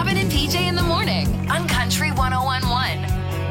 Robin and PJ in the morning on Country 101.1.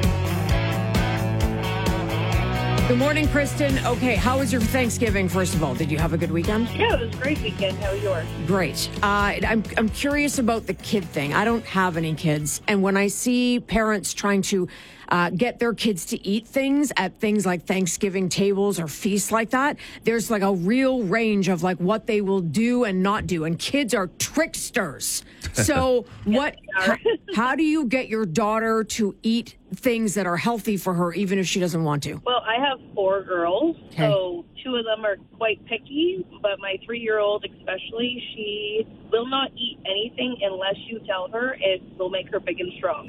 Good morning, Kristen. Okay, how was your Thanksgiving, first of all? Did you have a good weekend? Yeah, it was a great weekend. How was yours? Great. I'm curious about the kid thing. I don't have any kids. And when I see parents trying to get their kids to eat things at things like Thanksgiving tables or feasts like that, there's like a real range of like what they will do and not do. And kids are tricksters. So how do you get your daughter to eat things that are healthy for her, even if she doesn't want to? Well, I have 4 girls, so 2 of them are quite picky, but my 3-year-old especially, she will not eat anything unless you tell her it will make her big and strong.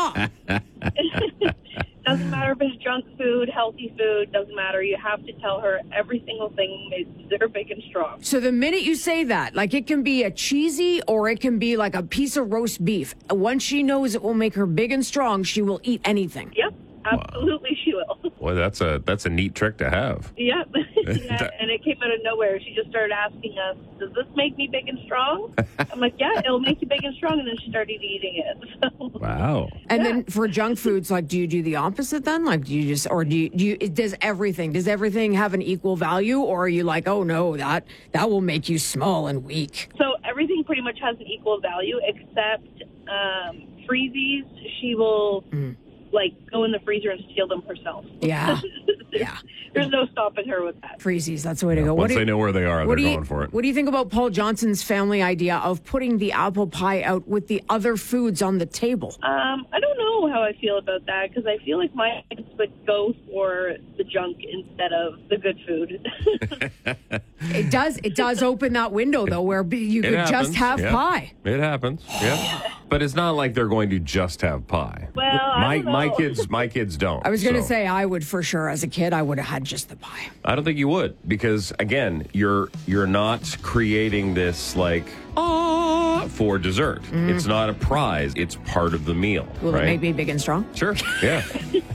Doesn't matter if it's junk food, healthy food, doesn't matter. You have to tell her every single thing makes her big and strong. So the minute you say that, like it can be a cheesy or it can be like a piece of roast beef. Once she knows it will make her big and strong, she will eat anything. Yep, absolutely she will. Boy, that's a neat trick to have. Yep. Yeah, and it came out of nowhere. She just started asking us, does this make me big and strong? I'm like, yeah, it'll make you big and strong. And then she started eating it. So. Wow. And then for junk foods, like, do you do the opposite then? Like, do you just, or do you does everything have an equal value? Or are you like, oh no, that will make you small and weak? So everything pretty much has an equal value except freezies. She will go in the freezer and steal them herself. Yeah. Yeah. There's no stopping her with that. Freezies, that's the way to go. Once they know where they are, they're going for it. What do you think about Paul Johnson's family idea of putting the apple pie out with the other foods on the table? I don't know how I feel about that because I feel like my kids would go for the junk instead of the good food. It does open that window though, where you could just have pie. It happens. Yeah. But it's not like they're going to just have pie. Well, I don't know. my kids don't. I was going to say I would for sure. As a kid, I would have had just the pie. I don't think you would because again, you're not creating this for dessert. It's not a prize. It's part of the meal. Will right? it make me big and strong? Sure. Yeah.